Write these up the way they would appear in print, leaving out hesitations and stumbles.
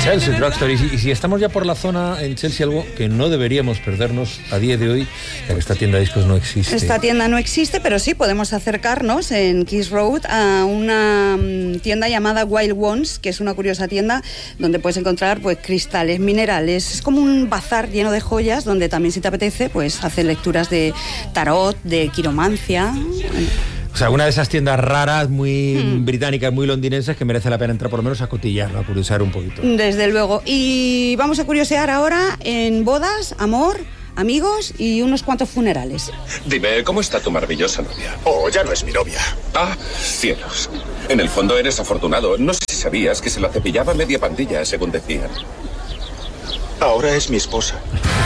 Chelsea Drugstore. Y si estamos ya por la zona en Chelsea, algo que no deberíamos perdernos a día de hoy, ya que esta tienda de discos no existe. Esta tienda no existe, pero sí podemos acercarnos en Keys Road a una tienda llamada Wild Ones, que es una curiosa tienda donde puedes encontrar pues cristales, minerales. Es como un bazar lleno de joyas donde también, si te apetece, pues hacer lecturas de tarot, de quiromancia. O sea, una de esas tiendas raras, muy británicas, muy londinenses, que merece la pena entrar por lo menos a cotillarlo, a curiosear un poquito. Desde luego. Y vamos a curiosear ahora en bodas, amor, amigos y unos cuantos funerales. Dime, ¿cómo está tu maravillosa novia? Oh, ya no es mi novia. Ah, cielos. En el fondo eres afortunado. No sé si sabías que se la cepillaba media pandilla, según decían. Ahora es mi esposa.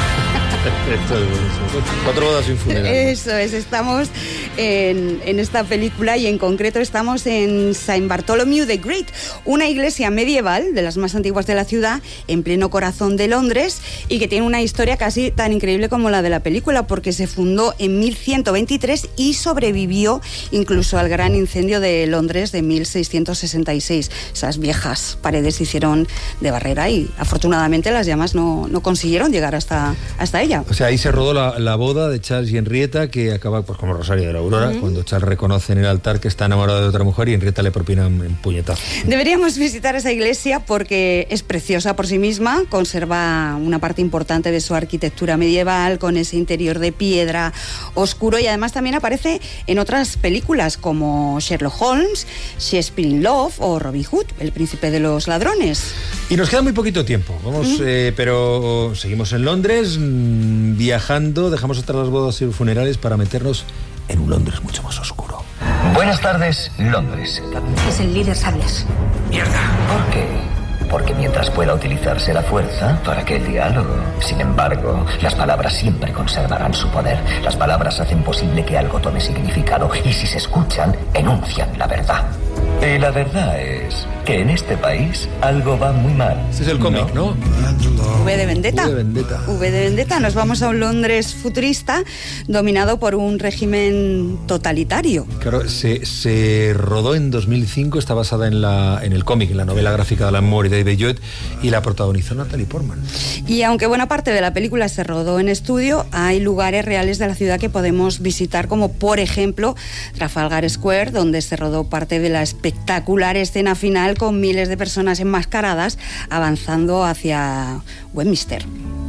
4 bodas y un funeral. Eso es, estamos en esta película y en concreto estamos en Saint Bartholomew the Great, una iglesia medieval de las más antiguas de la ciudad, en pleno corazón de Londres, y que tiene una historia casi tan increíble como la de la película, porque se fundó en 1123 y sobrevivió incluso al gran incendio de Londres de 1666. Esas viejas paredes se hicieron de barrera y afortunadamente las llamas no consiguieron llegar hasta ella. O sea, ahí se rodó la boda de Charles y Henrietta, que acaba pues como Rosario de la Aurora, cuando Charles reconoce en el altar que está enamorado de otra mujer y Henrietta le propina un puñetazo. Deberíamos visitar esa iglesia porque es preciosa por sí misma, conserva una parte importante de su arquitectura medieval, con ese interior de piedra oscuro, y además también aparece en otras películas como Sherlock Holmes, Shakespeare in Love o Robin Hood, el príncipe de los ladrones. Y nos queda muy poquito tiempo, vamos, pero seguimos en Londres, viajando, dejamos atrás las bodas y los funerales para meternos en un Londres mucho más oscuro. Buenas tardes, Londres. Es el líder Sables. Mierda. ¿Por qué? Porque mientras pueda utilizarse la fuerza, ¿para qué el diálogo? Sin embargo, las palabras siempre conservarán su poder. Las palabras hacen posible que algo tome significado y si se escuchan, enuncian la verdad. Y la verdad es que en este país algo va muy mal. Ese es el cómic, ¿no? V de Vendetta. V de Vendetta. V de Vendetta. Nos vamos a un Londres futurista dominado por un régimen totalitario. Claro, se rodó en 2005, está basada en el cómic, en la novela gráfica de Alan Moore y David Lloyd, y la protagonizó Natalie Portman. Y aunque buena parte de la película se rodó en estudio, hay lugares reales de la ciudad que podemos visitar, como por ejemplo Trafalgar Square, donde se rodó parte de la espectacular escena final con miles de personas enmascaradas avanzando hacia Westminster.